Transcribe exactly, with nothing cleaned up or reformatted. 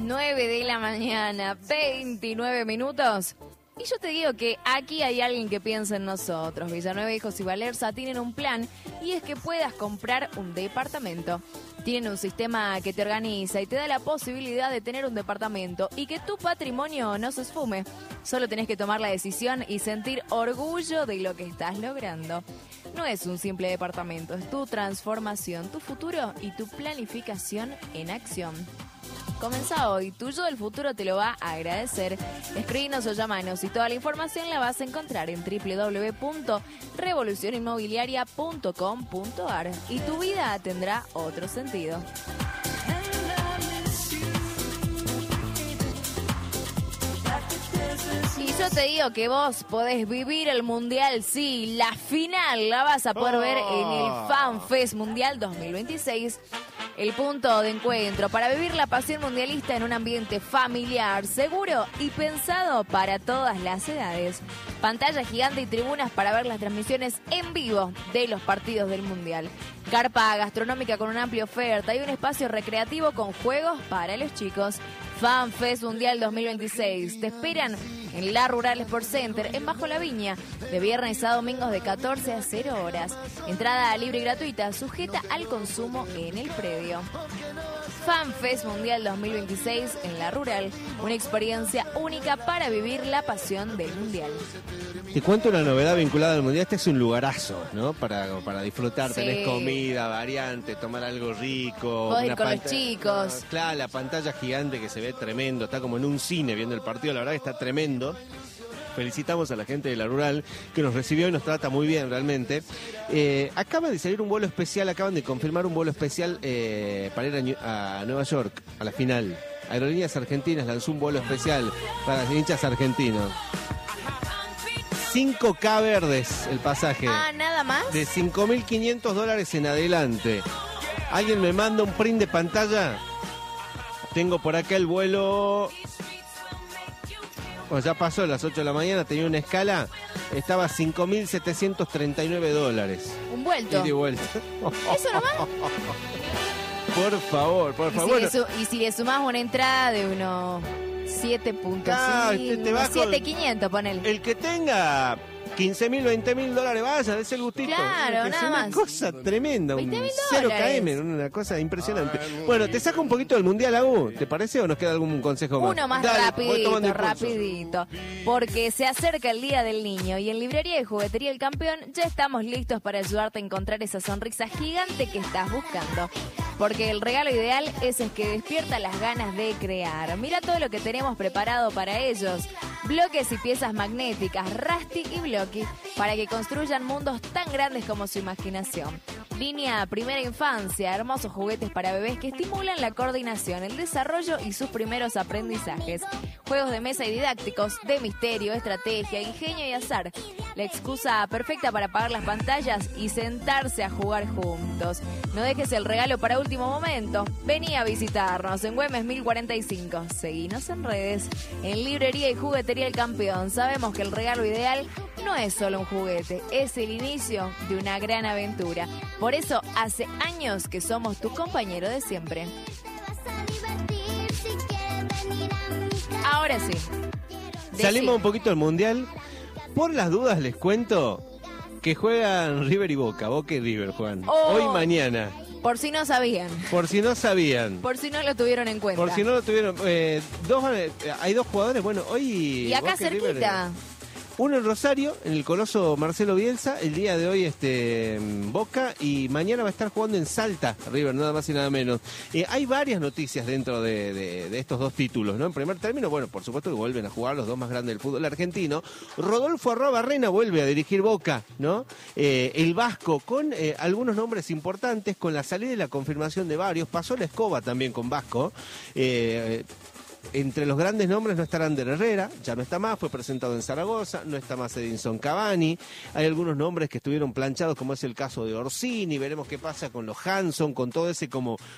nueve de la mañana, veintinueve minutos. Y yo te digo que aquí hay alguien que piensa en nosotros. Villanueva, Hijos y Valerza tienen un plan y es que puedas comprar un departamento. Tienen un sistema que te organiza y te da la posibilidad de tener un departamento y que tu patrimonio no se esfume. Solo tenés que tomar la decisión y sentir orgullo de lo que estás logrando. No es un simple departamento, es tu transformación, tu futuro y tu planificación en acción. Comenzá hoy, tu yo del futuro te lo va a agradecer. Escribinos o llamanos y toda la información la vas a encontrar en doble u doble u doble u punto revolución inmobiliaria punto com punto a r y tu vida tendrá otro sentido. Y yo te digo que vos podés vivir el Mundial, sí, la final la vas a poder Oh. ver en el FanFest Mundial dos mil veintiséis. El punto de encuentro para vivir la pasión mundialista en un ambiente familiar, seguro y pensado para todas las edades. Pantalla gigante y tribunas para ver las transmisiones en vivo de los partidos del Mundial. Carpa gastronómica con una amplia oferta y un espacio recreativo con juegos para los chicos. FanFest Mundial dos mil veintiséis. Te esperan en La Rural Sports Center, en Bajo la Viña, de viernes a domingos de catorce a cero horas. Entrada libre y gratuita, sujeta al consumo en el predio. FanFest Mundial dos mil veintiséis en La Rural, una experiencia única para vivir la pasión del Mundial. Te cuento una novedad vinculada al Mundial. Este es un lugarazo, ¿no? Para, para disfrutar, Sí. tenés comida, variante, tomar algo rico. Podés ir una con los panta- chicos. No, claro, la pantalla gigante que se ve tremendo. Está como en un cine viendo el partido. La verdad que está tremendo. Felicitamos a la gente de La Rural que nos recibió y nos trata muy bien realmente. Eh, acaba de salir un vuelo especial, acaban de confirmar un vuelo especial eh, para ir a, New- a Nueva York, a la final. Aerolíneas Argentinas lanzó un vuelo especial para los hinchas argentinos. cinco K verdes el pasaje. Ah, ¿nada más? De cinco mil quinientos dólares en adelante. ¿Alguien me manda un print de pantalla? Tengo por acá el vuelo... Bueno, ya pasó a las ocho de la mañana, tenía una escala, estaba cinco mil setecientos treinta y nueve dólares. Un vuelto. Y de vuelta. ¿Eso nomás? Por favor, por Y si, favor. le su- y si le sumás una entrada de unos siete punto Ah, te- cinco, te vas con- siete mil quinientos, ponele. El que tenga quince mil, veinte mil dólares, vaya, es el gustito. Claro, Es nada una más. cosa tremenda, un veinte mil cero dólares. K M, una cosa impresionante. Bueno, te saco un poquito del Mundial, Agu, ¿te parece o nos queda algún consejo más? Uno más Dale, voy tomando rapidito, impulso. rapidito. Porque se acerca el Día del Niño y en Librería y Juguetería El Campeón ya estamos listos para ayudarte a encontrar esa sonrisa gigante que estás buscando. Porque el regalo ideal es el que despierta las ganas de crear. Mira todo lo que tenemos preparado para ellos. Bloques y piezas magnéticas, Rusty y Blocky, para que construyan mundos tan grandes como su imaginación. Línea Primera Infancia, hermosos juguetes para bebés que estimulan la coordinación, el desarrollo y sus primeros aprendizajes. Juegos de mesa y didácticos, de misterio, estrategia, ingenio y azar. La excusa perfecta para apagar las pantallas y sentarse a jugar juntos. No dejes el regalo para último momento. Vení a visitarnos en Güemes mil cuarenta y cinco. Seguinos en redes. En Librería y Juguetería El Campeón sabemos que el regalo ideal no es solo un juguete, es el inicio de una gran aventura. Por eso hace años que somos tu compañero de siempre. Ahora sí. Decí. Salimos un poquito del Mundial. Por las dudas les cuento que juegan River y Boca. Boca y River juegan. Oh. Hoy y mañana. Por si no sabían, Por si no sabían. por si no lo tuvieron en cuenta. Por si no lo tuvieron. Eh, dos, eh, hay dos jugadores. Bueno, hoy. Y acá Boca River, cerquita. eh, uno en Rosario, en el Coloso Marcelo Bielsa. El día de hoy este Boca. Y mañana va a estar jugando en Salta, River, nada más y nada menos. Eh, hay varias noticias dentro de, de- de estos dos títulos, ¿no? En primer término, bueno, por supuesto que vuelven a jugar los dos más grandes del fútbol argentino. Rodolfo Arrobarrena vuelve a dirigir Boca, ¿no? Eh, el Vasco, con eh, algunos nombres importantes, con la salida y la confirmación de varios. Pasó la escoba también con Vasco. Eh, Entre los grandes nombres no estará Ander Herrera, ya no está más, fue presentado en Zaragoza, no está más Edinson Cavani, hay algunos nombres que estuvieron planchados, como es el caso de Orsini, veremos qué pasa con los Hanson, con todo ese como